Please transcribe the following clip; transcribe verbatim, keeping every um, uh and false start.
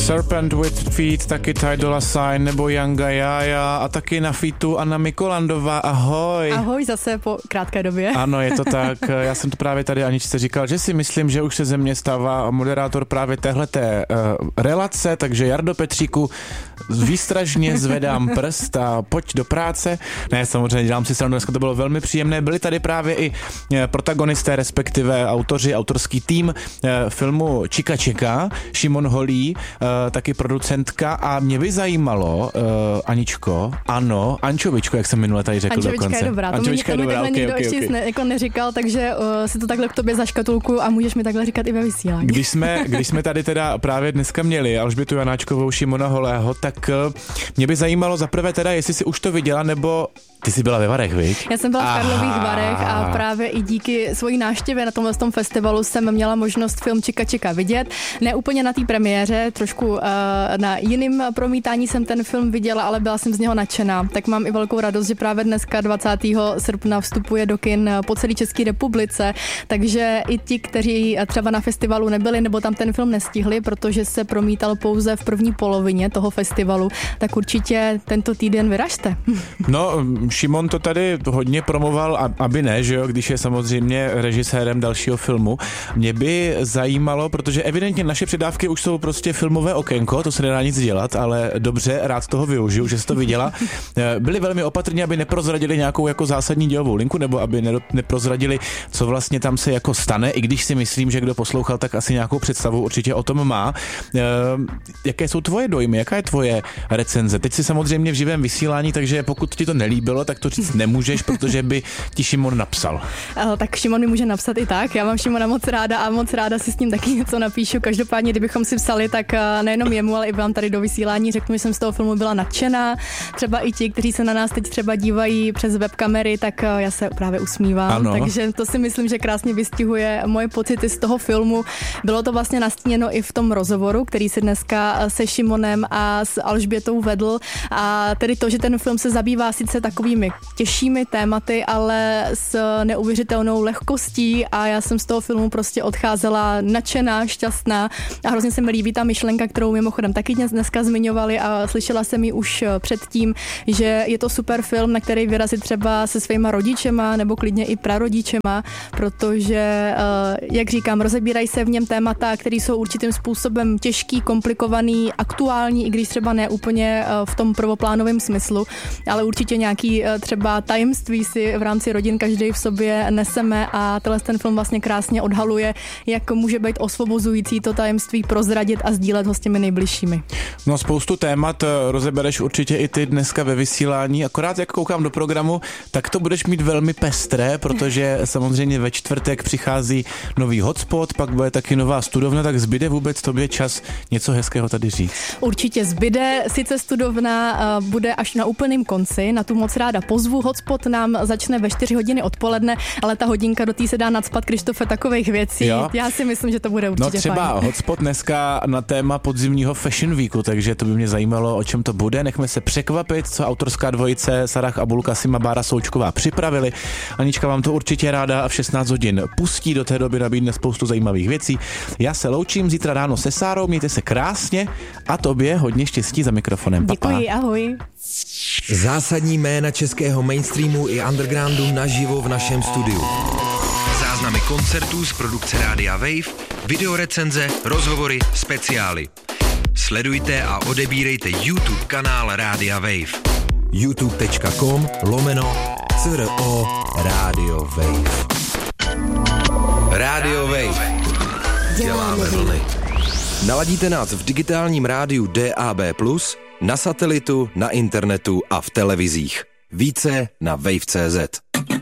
Serpent with Feet, taky Ty Dolla Sign nebo Yanga Jaja a taky na featu Anna Mikolandová. Ahoj. Ahoj zase po krátké době. Ano, je to tak. Já jsem to právě tady Aničce říkal, že si myslím, že už se ze mě stává moderátor právě téhleté uh, relace, takže Jardo Petříku, výstražně zvedám prst a pojď do práce. Ne, samozřejmě dělám si srandu, dneska to bylo velmi příjemné. Byli tady právě i protagonisté, respektive autoři, autorský tým uh, filmu Čika Čika, Šimon Holý, uh, taky producentka a mě by zajímalo, uh, Aničko, ano, Ančovičko, jak jsem minule tady řekl Ančovička dokonce. Je dobrá, Ančovička to mi takhle okay, nikdo okay, ještě okay. Ne, jako neříkal, takže uh, si to takhle k tobě zaškatulku a můžeš mi takhle říkat i ve vysílání. Když jsme, když jsme tady teda právě dneska měli Alžbětu Janáčkovou, Šimona Holého, tak uh, mě by zajímalo zaprvé teda, jestli jsi už to viděla, nebo ty jsi byla ve Varech, viď? Já jsem byla v Karlových Aha. Varech a právě i díky svojí návštěvě na tomhle tom festivalu jsem měla možnost film Čika Čika vidět. Ne úplně na té premiéře, trošku uh, na jiném promítání jsem ten film viděla, ale byla jsem z něho nadšená. Tak mám i velkou radost, že právě dneska dvacátého srpna vstupuje do kin po celé České republice, takže i ti, kteří třeba na festivalu nebyli nebo tam ten film nestihli, protože se promítal pouze v první polovině toho festivalu, tak určitě tento týden vyražte. No, Šimon to tady hodně promoval, aby ne, že jo, když je samozřejmě režisérem dalšího filmu. Mě by zajímalo, protože evidentně naše předávky už jsou prostě filmové okénko, to se nedá nic dělat, ale dobře, rád toho využiju, že jsi to viděla. Byli velmi opatrní, aby neprozradili nějakou jako zásadní dělovou linku, nebo aby neprozradili, co vlastně tam se jako stane, i když si myslím, že kdo poslouchal, tak asi nějakou představu určitě o tom má. Jaké jsou tvoje dojmy, jaká je tvoje recenze? Teď si samozřejmě v živém vysílání, takže pokud ti to nelíbilo, tak to říct nemůžeš, protože by ti Šimon napsal. Tak Šimon mi může napsat i tak. Já mám Šimona moc ráda a moc ráda si s ním taky něco napíšu. Každopádně, kdybychom si psali, tak nejenom jemu, ale i vám tady do vysílání řeknu, že jsem z toho filmu byla nadšená. Třeba i ti, kteří se na nás teď třeba dívají přes webkamery, tak já se právě usmívám. Ano. Takže to si myslím, že krásně vystihuje moje pocity z toho filmu. Bylo to vlastně nastíněno i v tom rozhovoru, který si dneska se Šimonem a s Alžbětou vedl. A tedy to, že ten film se zabývá sice takovými těžšími tématy, ale s neuvěřitelnou lehkostí a já jsem z toho filmu prostě odcházela nadšená, šťastná a hrozně se mi líbí ta myšlenka, kterou mimochodem taky dnes dneska zmiňovali a slyšela jsem ji už předtím, že je to super film, na který vyrazit třeba se svýma rodičema nebo klidně i prarodičema, protože, jak říkám, rozebírají se v něm témata, které jsou určitým způsobem těžký, komplikovaný, aktuální, i když třeba ne úplně v tom prvoplánovém smyslu, ale určitě nějaký třeba tajemství si v rámci rodin každý v sobě neseme a tenhle ten film vlastně krásně odhaluje, jak může být osvobozující to tajemství prozradit a sdílet ho s těmi nejbližšími. No, spoustu témat rozebereš určitě i ty dneska ve vysílání, akorát jak koukám do programu, tak to budeš mít velmi pestré, protože samozřejmě ve čtvrtek přichází nový hotspot, pak bude taky nová studovna, tak zbyde vůbec tobě čas něco hezkého tady říct? Určitě zbyde, sice studovna bude až na úplném konci, na tu moc ráda pozvu. Hotspot nám začne ve čtyři hodiny odpoledne, ale ta hodinka do té se dá nacpat, Krištofe, takových věcí. Jo? Já si myslím, že to bude určitě No třeba fajn. Hotspot dneska na téma podzimního Fashion Weeku, takže to by mě zajímalo, o čem to bude. Nechme se překvapit, co autorská dvojice Sarah Abulkasim a Bára Součková připravili. Anička vám to určitě ráda a v šestnáct hodin pustí, do té doby nabídne spoustu zajímavých věcí. Já se loučím zítra ráno se Sárou, mějte se krásně a tobě hodně štěstí za mikrofonem. Pa, Děkuji, pa. ahoj. Zásadní jména českého mainstreamu i undergroundu naživo v našem studiu. Záznamy koncertů z produkce Rádia Wave, videorecenze, rozhovory, speciály. Sledujte a odebírejte YouTube kanál Rádia Wave. youtube.com lomeno CRO Rádio Wave. Rádio Wave. Děláme vlny. Naladíte nás v digitálním rádiu D A B plus, na satelitu, na internetu a v televizích. Více na wave tečka cé zet.